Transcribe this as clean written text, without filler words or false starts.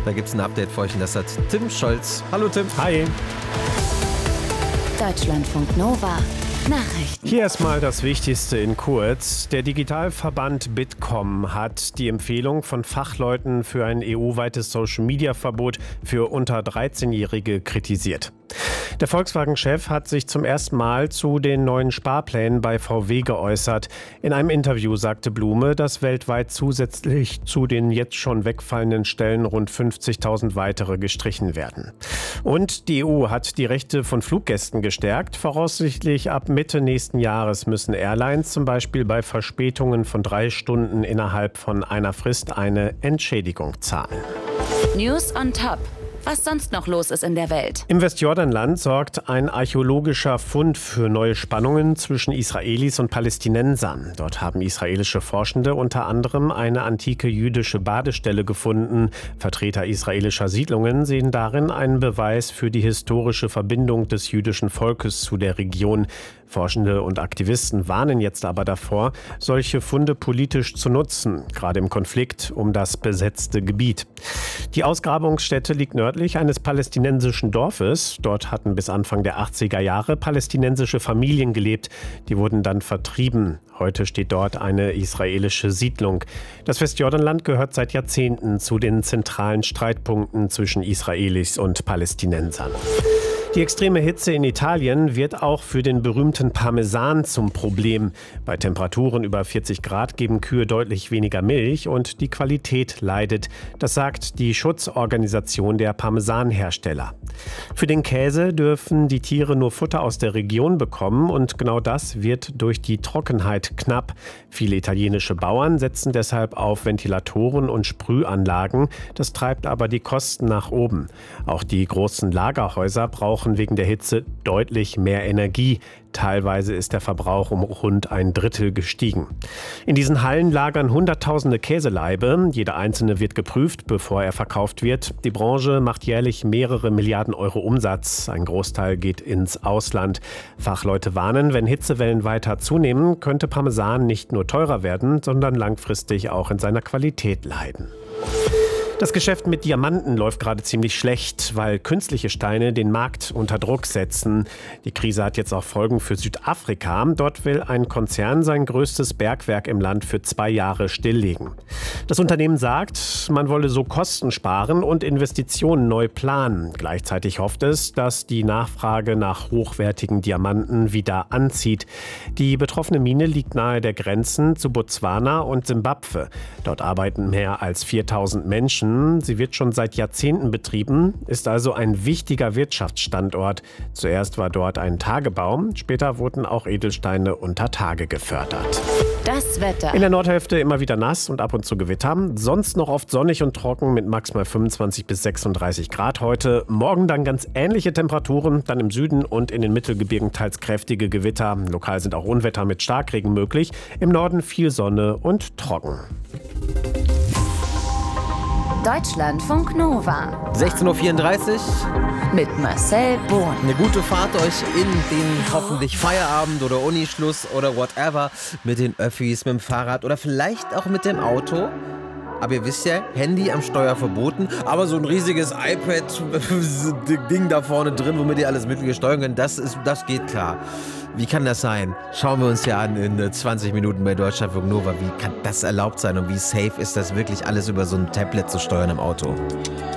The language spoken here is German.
Da gibt es ein Update für euch und das hat Tim Scholz. Hallo Tim. Hi. Deutschlandfunk Nova. Nachrichten. Hier erstmal das Wichtigste in kurz. Der Digitalverband Bitkom hat die Empfehlung von Fachleuten für ein EU-weites Social-Media-Verbot für unter 13-Jährige kritisiert. Der Volkswagen-Chef hat sich zum ersten Mal zu den neuen Sparplänen bei VW geäußert. In einem Interview sagte Blume, dass weltweit zusätzlich zu den jetzt schon wegfallenden Stellen rund 50.000 weitere gestrichen werden. Und die EU hat die Rechte von Fluggästen gestärkt. Voraussichtlich ab Mitte nächsten Jahres müssen Airlines zum Beispiel bei Verspätungen von 3 Stunden innerhalb von einer Frist eine Entschädigung zahlen. News on top. Was sonst noch los ist in der Welt. Im Westjordanland sorgt ein archäologischer Fund für neue Spannungen zwischen Israelis und Palästinensern. Dort haben israelische Forschende unter anderem eine antike jüdische Badestelle gefunden. Vertreter israelischer Siedlungen sehen darin einen Beweis für die historische Verbindung des jüdischen Volkes zu der Region. Forschende und Aktivisten warnen jetzt aber davor, solche Funde politisch zu nutzen, gerade im Konflikt um das besetzte Gebiet. Die Ausgrabungsstätte liegt nördlich eines palästinensischen Dorfes. Dort hatten bis Anfang der 80er Jahre palästinensische Familien gelebt. Die wurden dann vertrieben. Heute steht dort eine israelische Siedlung. Das Westjordanland gehört seit Jahrzehnten zu den zentralen Streitpunkten zwischen Israelis und Palästinensern. Die extreme Hitze in Italien wird auch für den berühmten Parmesan zum Problem. Bei Temperaturen über 40 Grad geben Kühe deutlich weniger Milch und die Qualität leidet. Das sagt die Schutzorganisation der Parmesanhersteller. Für den Käse dürfen die Tiere nur Futter aus der Region bekommen und genau das wird durch die Trockenheit knapp. Viele italienische Bauern setzen deshalb auf Ventilatoren und Sprühanlagen. Das treibt aber die Kosten nach oben. Auch die großen Lagerhäuser brauchen wegen der Hitze deutlich mehr Energie. Teilweise ist der Verbrauch um rund 1/3 gestiegen. In diesen Hallen lagern Hunderttausende Käselaibe. Jeder einzelne wird geprüft, bevor er verkauft wird. Die Branche macht jährlich mehrere Milliarden Euro Umsatz. Ein Großteil geht ins Ausland. Fachleute warnen, wenn Hitzewellen weiter zunehmen, könnte Parmesan nicht nur teurer werden, sondern langfristig auch in seiner Qualität leiden. Das Geschäft mit Diamanten läuft gerade ziemlich schlecht, weil künstliche Steine den Markt unter Druck setzen. Die Krise hat jetzt auch Folgen für Südafrika. Dort will ein Konzern sein größtes Bergwerk im Land für 2 Jahre stilllegen. Das Unternehmen sagt, man wolle so Kosten sparen und Investitionen neu planen. Gleichzeitig hofft es, dass die Nachfrage nach hochwertigen Diamanten wieder anzieht. Die betroffene Mine liegt nahe der Grenzen zu Botswana und Simbabwe. Dort arbeiten mehr als 4.000 Menschen. Sie wird schon seit Jahrzehnten betrieben, ist also ein wichtiger Wirtschaftsstandort. Zuerst war dort ein Tagebau, später wurden auch Edelsteine unter Tage gefördert. Das Wetter. In der Nordhälfte immer wieder nass und ab und zu Gewitter. Sonst noch oft sonnig und trocken mit maximal 25 bis 36 Grad heute. Morgen dann ganz ähnliche Temperaturen, dann im Süden und in den Mittelgebirgen teils kräftige Gewitter. Lokal sind auch Unwetter mit Starkregen möglich. Im Norden viel Sonne und trocken. Deutschlandfunk Nova. 16.34 Uhr. Mit Marcel Bohn. Eine gute Fahrt euch in den hoffentlich Feierabend oder Unischluss oder whatever. Mit den Öffis, mit dem Fahrrad oder vielleicht auch mit dem Auto. Aber ihr wisst ja, Handy am Steuer verboten. Aber so ein riesiges iPad-Ding da vorne drin, womit ihr alles Mögliche steuern könnt, das geht klar. Wie kann das sein? Schauen wir uns ja an in 20 Minuten bei Deutschlandfunk Nova. Wie kann das erlaubt sein und wie safe ist das wirklich, alles über so ein Tablet zu steuern im Auto?